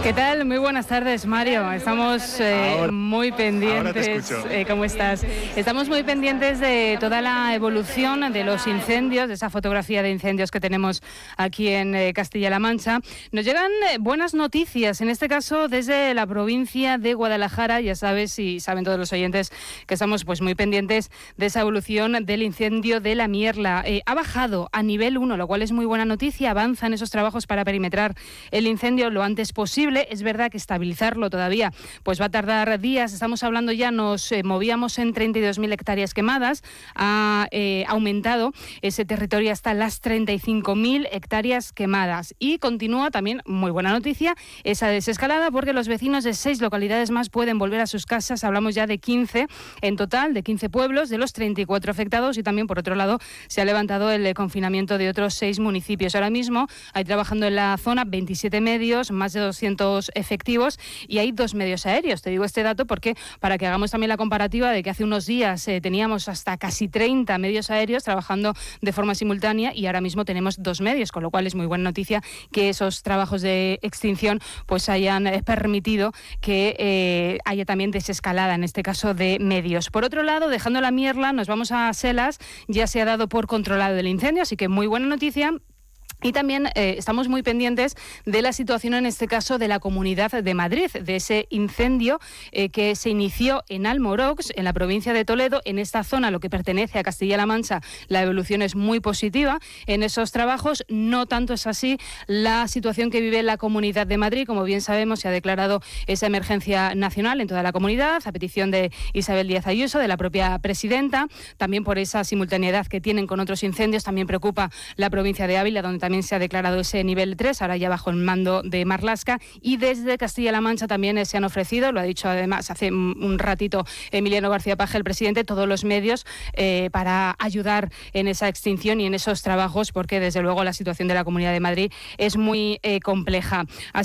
¿Qué tal? Muy buenas tardes, Mario. Estamos muy pendientes. ¿Cómo estás? Estamos muy pendientes de toda la evolución de los incendios, de esa fotografía de incendios que tenemos aquí en Castilla-La Mancha. Nos llegan buenas noticias, en este caso desde la provincia de Guadalajara. Ya sabes, y saben todos los oyentes, que estamos pues muy pendientes de esa evolución del incendio de la Mierla. Ha bajado a nivel 1, lo cual es muy buena noticia. Avanzan esos trabajos para perimetrar el incendio lo antes posible. Es verdad que estabilizarlo todavía pues va a tardar días. Estamos hablando ya, nos movíamos en 32.000 hectáreas quemadas. Ha aumentado ese territorio hasta las 35.000 hectáreas quemadas. Y continúa también, muy buena noticia, esa desescalada, porque los vecinos de 6 localidades más pueden volver a sus casas. Hablamos ya de 15 en total, de 15 pueblos, de los 34 afectados. Y también, por otro lado, se ha levantado el confinamiento de otros 6 municipios. Ahora mismo hay trabajando en la zona 27 medios, más de 200 efectivos, y hay 2 medios aéreos. Te digo este dato porque para que hagamos también la comparativa de que hace unos días teníamos hasta casi 30 medios aéreos trabajando de forma simultánea, y ahora mismo tenemos 2 medios, con lo cual es muy buena noticia que esos trabajos de extinción pues hayan permitido que haya también desescalada, en este caso de medios. Por otro lado, dejando la Mierla, nos vamos a Selas. Ya se ha dado por controlado el incendio, así que muy buena noticia. Y también estamos muy pendientes de la situación, en este caso, de la Comunidad de Madrid, de ese incendio que se inició en Almorox, en la provincia de Toledo. En esta zona, lo que pertenece a Castilla-La Mancha, la evolución es muy positiva en esos trabajos. No tanto es así la situación que vive la Comunidad de Madrid. Como bien sabemos, se ha declarado esa emergencia nacional en toda la comunidad, a petición de Isabel Díaz Ayuso, de la propia presidenta. También por esa simultaneidad que tienen con otros incendios. También preocupa la provincia de Ávila, donde también se ha declarado ese nivel 3, ahora ya bajo el mando de Marlaska. Y desde Castilla-La Mancha también se han ofrecido, lo ha dicho además hace un ratito Emiliano García Paje, el presidente, todos los medios para ayudar en esa extinción y en esos trabajos, porque desde luego la situación de la Comunidad de Madrid es muy compleja.